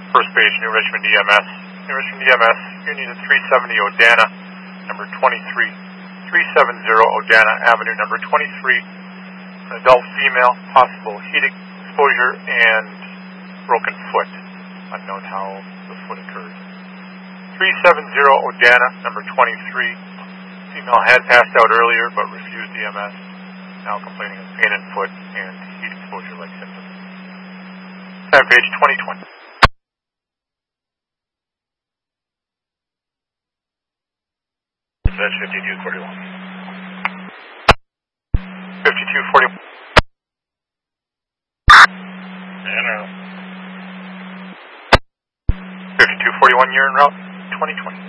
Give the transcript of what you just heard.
First page, New Richmond EMS. New Richmond EMS, Union 370 Odana, number 23. 370 Odana Avenue, number 23. An adult female, possible heat exposure and broken foot. Unknown how the foot occurred. 370 Odana, number 23. Female had passed out earlier but refused EMS. Now complaining of pain in foot and heat exposure-like symptoms. Time page 2020. That's 5241. 5241. En route. 5241, you're en route 2020.